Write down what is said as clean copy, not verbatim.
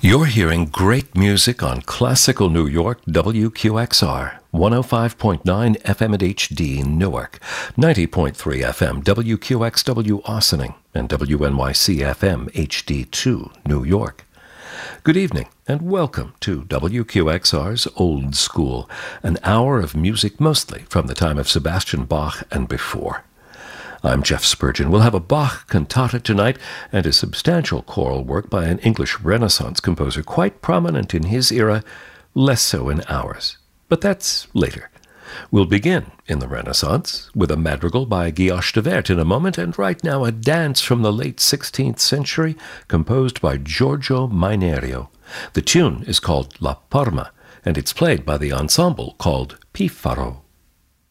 You're hearing great music on Classical New York WQXR, 105.9 FM at HD Newark, 90.3 FM WQXW Ossining, and WNYC FM HD2 New York. Good evening and welcome to WQXR's Old School, an hour of music mostly from the time of Sebastian Bach and before. I'm Jeff Spurgeon. We'll have a Bach cantata tonight and a substantial choral work by an English Renaissance composer quite prominent in his era, less so in ours. But that's later. We'll begin in the Renaissance with a madrigal by Guillaume de Wert in a moment, and right now a dance from the late 16th century composed by Giorgio Mainerio. The tune is called La Parma, and it's played by the ensemble called Pifaro.